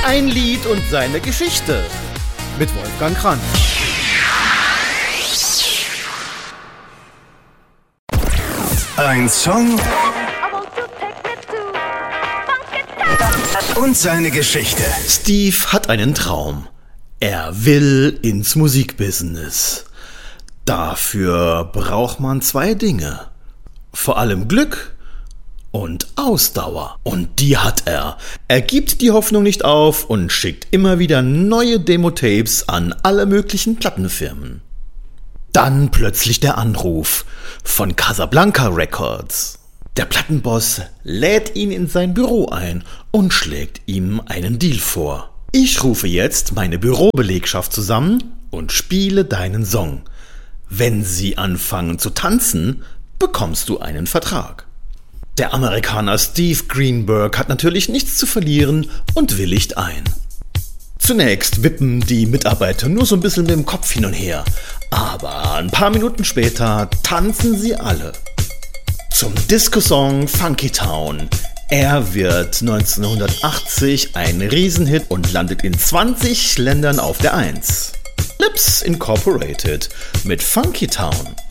Ein Lied und seine Geschichte mit Wolfgang Kranz. Ein Song und seine Geschichte. Steve hat einen Traum. Er will ins Musikbusiness. Dafür braucht man 2 Dinge. Vor allem Glück und Ausdauer. Und die hat er. Er gibt die Hoffnung nicht auf und schickt immer wieder neue Demo-Tapes an alle möglichen Plattenfirmen. Dann plötzlich der Anruf von Casablanca Records. Der Plattenboss lädt ihn in sein Büro ein und schlägt ihm einen Deal vor. Ich rufe jetzt meine Bürobelegschaft zusammen und spiele deinen Song. Wenn sie anfangen zu tanzen, bekommst du einen Vertrag. Der Amerikaner Steve Greenberg hat natürlich nichts zu verlieren und willigt ein. Zunächst wippen die Mitarbeiter nur so ein bisschen mit dem Kopf hin und her, aber ein paar Minuten später tanzen sie alle. Zum Disco-Song Funky Town. Er wird 1980 ein Riesenhit und landet in 20 Ländern auf der 1. Lips Incorporated mit Funky Town.